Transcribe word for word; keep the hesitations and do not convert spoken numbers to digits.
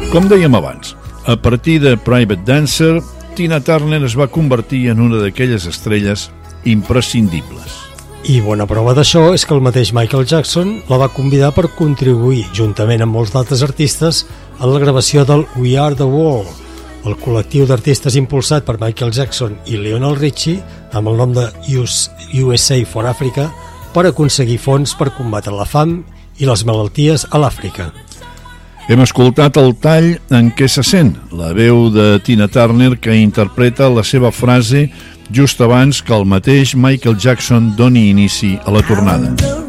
Com dèiem abans, a partir de Private Dancer, Tina Turner es va convertir en una d'aquelles estrelles imprescindibles. I bona prova d'això és que el mateix Michael Jackson la va convidar per contribuir, juntament amb molts d'altres artistes, a la gravació del We Are The World, el col·lectiu d'artistes impulsat per Michael Jackson i Lionel Richie, amb el nom de U S A for Africa, per aconseguir fons per combatre la fam i les malalties a l'Àfrica. Hem escoltat el tall en què se sent la veu de Tina Turner, que interpreta la seva frase just abans que el mateix Michael Jackson doni inici a la tornada.